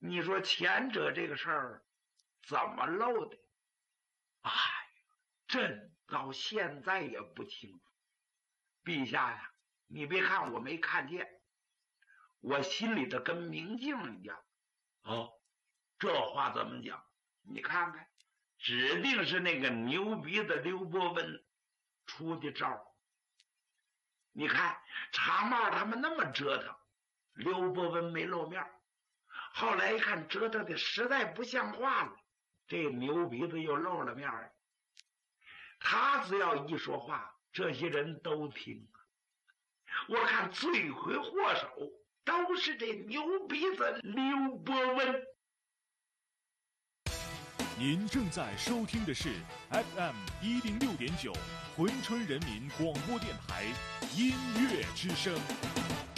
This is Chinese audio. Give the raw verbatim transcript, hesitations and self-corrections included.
你说前者这个事儿怎么漏的？哎，朕到现在也不清楚。陛下呀，你别看我没看见，我心里头跟明镜一样。哦，这话怎么讲？你看看，指定是那个牛鼻子刘伯温出的招。你看长帽他们那么折腾，刘伯温没露面，后来一看折腾的实在不像话了，这牛鼻子又露了面了。他只要一说话，这些人都听。我看罪魁祸首都是这牛鼻子刘伯温。 您正在收听的是 F M 一零六点九，珲春人民广播电台音乐之声。